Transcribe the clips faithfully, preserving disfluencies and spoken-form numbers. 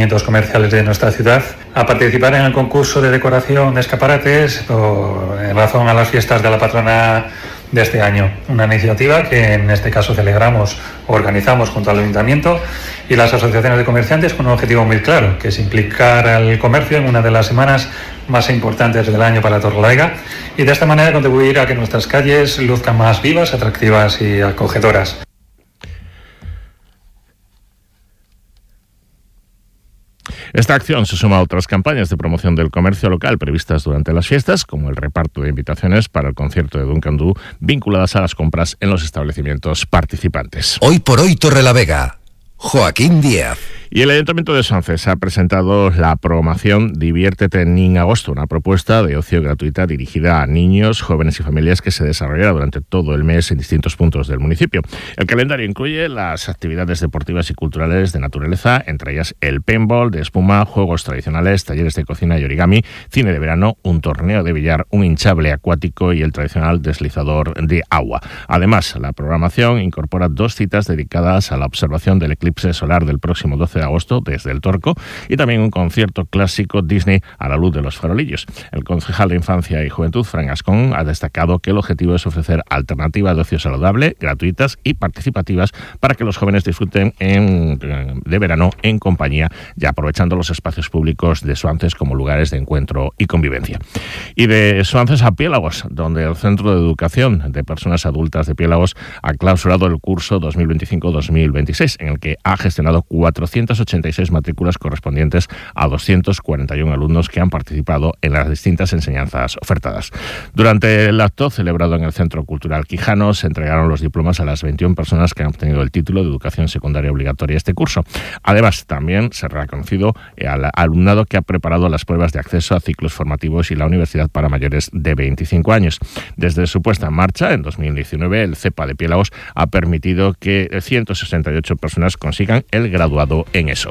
establecimientos comerciales de nuestra ciudad a participar en el concurso de decoración de escaparates o en razón a las fiestas de la patrona de este año. Una iniciativa que en este caso celebramos o organizamos junto al Ayuntamiento y las asociaciones de comerciantes con un objetivo muy claro, que es implicar al comercio en una de las semanas más importantes del año para Torrelavega y de esta manera contribuir a que nuestras calles luzcan más vivas, atractivas y acogedoras. Esta acción se suma a otras campañas de promoción del comercio local previstas durante las fiestas, como el reparto de invitaciones para el concierto de Duncan Du, vinculadas a las compras en los establecimientos participantes. Hoy por hoy Torrelavega, Joaquín Díaz. Y el Ayuntamiento de Suances ha presentado la programación Diviértete en Agosto, una propuesta de ocio gratuita dirigida a niños, jóvenes y familias que se desarrollará durante todo el mes en distintos puntos del municipio. El calendario incluye las actividades deportivas y culturales de naturaleza, entre ellas el paintball de espuma, juegos tradicionales, talleres de cocina y origami, cine de verano, un torneo de billar, un hinchable acuático y el tradicional deslizador de agua. Además, la programación incorpora dos citas dedicadas a la observación del eclipse solar del próximo doce de agosto desde el Torco y también un concierto clásico Disney a la luz de los farolillos. El concejal de Infancia y Juventud, Fran Gascón, ha destacado que el objetivo es ofrecer alternativas de ocio saludable, gratuitas y participativas para que los jóvenes disfruten en, de verano en compañía y aprovechando los espacios públicos de Suances como lugares de encuentro y convivencia. Y de Suances a Piélagos, donde el Centro de Educación de Personas Adultas de Piélagos ha clausurado el curso dos mil veinticinco dos mil veintiséis, en el que ha gestionado cuatrocientas ochenta y seis matrículas correspondientes a doscientos cuarenta y uno alumnos que han participado en las distintas enseñanzas ofertadas. Durante el acto celebrado en el Centro Cultural Quijano se entregaron los diplomas a las veintiuna personas que han obtenido el título de educación secundaria obligatoria este curso. Además, también se ha reconocido al alumnado que ha preparado las pruebas de acceso a ciclos formativos y la universidad para mayores de veinticinco años. Desde su puesta en marcha en dos mil diecinueve, el CEPA de Piélagos ha permitido que ciento sesenta y ocho personas consigan el graduado en eso.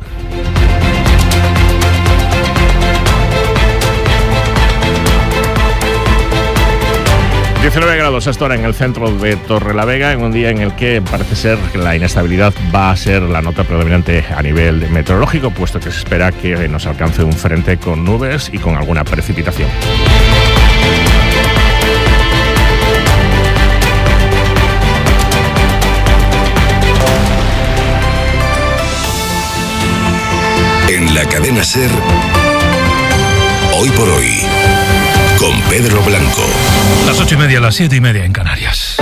diecinueve grados hasta ahora en el centro de Torrelavega, en un día en el que parece ser que la inestabilidad va a ser la nota predominante a nivel meteorológico, puesto que se espera que nos alcance un frente con nubes y con alguna precipitación. En la cadena SER, Hoy por Hoy, con Pedro Blanco. Las ocho y media, las siete y media en Canarias.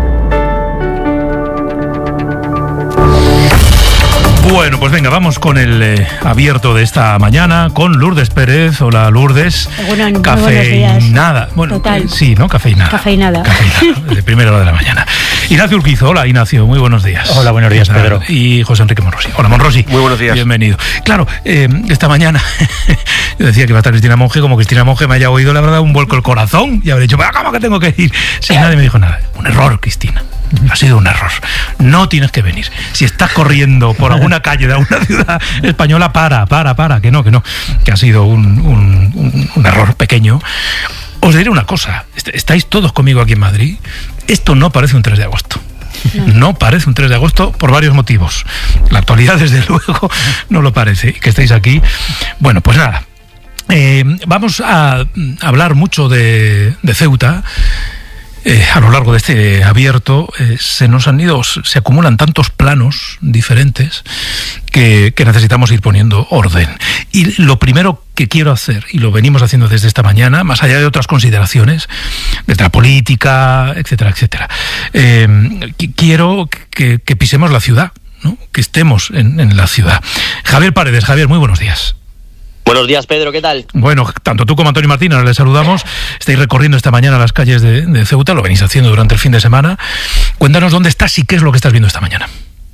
Bueno, pues venga, vamos con el eh, abierto de esta mañana con Lourdes Pérez. Hola, Lourdes. Bueno, cafeinada. Bueno, Total. Eh, sí, ¿no? Cafeinada. Cafeinada. Cafeinada, de primera hora de la mañana. Ignacio Urquizo. Hola, Ignacio. Muy buenos días. Hola, buenos días, Pedro. Y José Enrique Monrosi. Hola, Monrosi. Muy buenos días. Bienvenido. Claro, eh, esta mañana yo decía que iba a estar Cristina Monge, como Cristina Monge me haya oído, la verdad, un vuelco el corazón y habré dicho, ¿cómo que tengo que ir? Sí, nadie me dijo nada. Un error, Cristina. Ha sido un error. No tienes que venir. Si estás corriendo por alguna calle de alguna ciudad española, para, para, para. Que no, que no. Que ha sido un, un, un, un error pequeño. Os diré una cosa. Estáis todos conmigo aquí en Madrid. Esto no parece un tres de agosto. No. no parece un tres de agosto por varios motivos. La actualidad, desde luego, no lo parece. Y que estéis aquí. Bueno, pues nada. Eh, vamos a hablar mucho de, de Ceuta. Eh, a lo largo de este abierto eh, se nos han ido, se acumulan tantos planos diferentes que, que necesitamos ir poniendo orden. Y lo primero que quiero hacer, y lo venimos haciendo desde esta mañana, más allá de otras consideraciones, desde la política, etcétera, etcétera, eh, quiero que, que pisemos la ciudad, ¿no? Que estemos en, en la ciudad. Javier Paredes. Javier, muy buenos días. Buenos días, Pedro, ¿qué tal? Bueno, tanto tú como Antonio Martín, ahora les saludamos. Estáis recorriendo esta mañana las calles de, de Ceuta, lo venís haciendo durante el fin de semana. Cuéntanos dónde estás y qué es lo que estás viendo esta mañana.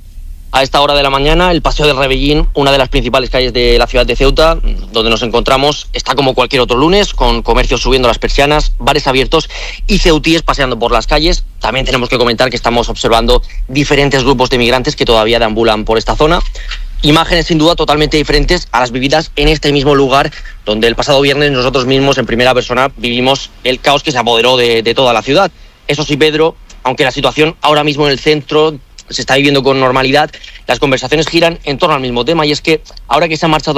A esta hora de la mañana, el Paseo del Rebellín, una de las principales calles de la ciudad de Ceuta, donde nos encontramos, está como cualquier otro lunes, con comercios subiendo las persianas, bares abiertos y ceutíes paseando por las calles. También tenemos que comentar que estamos observando diferentes grupos de migrantes que todavía deambulan por esta zona. Imágenes sin duda totalmente diferentes a las vividas en este mismo lugar, donde el pasado viernes nosotros mismos en primera persona vivimos el caos que se apoderó de, de toda la ciudad. Eso sí, Pedro, aunque la situación ahora mismo en el centro se está viviendo con normalidad, las conversaciones giran en torno al mismo tema, y es que ahora que se ha marchado